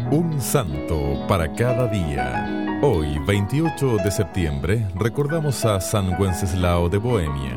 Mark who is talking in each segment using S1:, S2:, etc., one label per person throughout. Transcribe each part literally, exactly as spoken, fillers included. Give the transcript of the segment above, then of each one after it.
S1: Un santo para cada día. Hoy, veintiocho de septiembre, recordamos a San Wenceslao de Bohemia.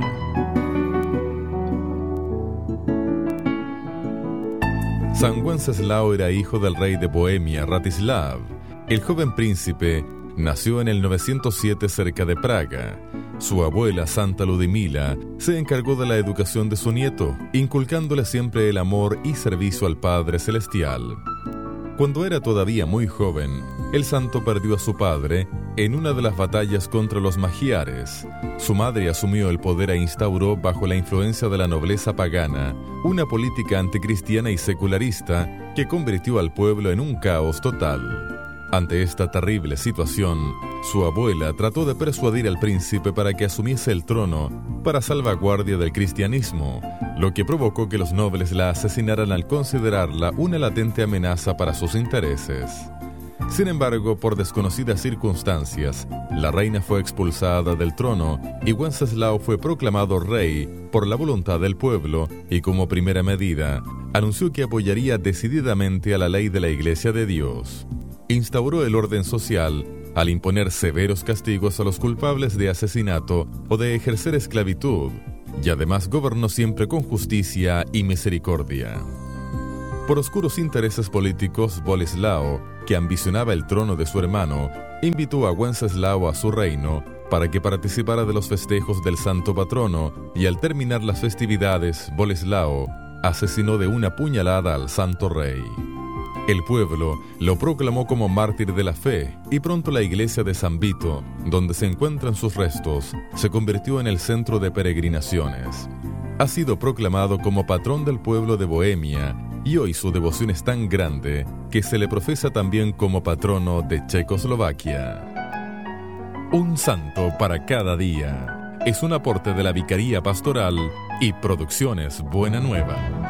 S1: San Wenceslao era hijo del rey de Bohemia, Ratislav. El joven príncipe nació en el novecientos siete cerca de Praga. Su abuela, Santa Ludmila, se encargó de la educación de su nieto, inculcándole siempre el amor y servicio al Padre Celestial. Cuando era todavía muy joven, el santo perdió a su padre en una de las batallas contra los magiares. Su madre asumió el poder e instauró, bajo la influencia de la nobleza pagana, una política anticristiana y secularista que convirtió al pueblo en un caos total. Ante esta terrible situación, su abuela trató de persuadir al príncipe para que asumiese el trono para salvaguardia del cristianismo, lo que provocó que los nobles la asesinaran al considerarla una latente amenaza para sus intereses. Sin embargo, por desconocidas circunstancias, la reina fue expulsada del trono y Wenceslao fue proclamado rey por la voluntad del pueblo y, como primera medida, anunció que apoyaría decididamente a la ley de la Iglesia de Dios. Instauró el orden social al imponer severos castigos a los culpables de asesinato o de ejercer esclavitud, y además gobernó siempre con justicia y misericordia. Por oscuros intereses políticos, Boleslao, que ambicionaba el trono de su hermano, invitó a Wenceslao a su reino para que participara de los festejos del santo patrono, y al terminar las festividades, Boleslao asesinó de una puñalada al santo rey. El pueblo lo proclamó como mártir de la fe, y pronto la iglesia de San Vito, donde se encuentran sus restos, se convirtió en el centro de peregrinaciones. Ha sido proclamado como patrón del pueblo de Bohemia, y hoy su devoción es tan grande que se le profesa también como patrono de Checoslovaquia. Un santo para cada día es un aporte de la Vicaría Pastoral y Producciones Buena Nueva.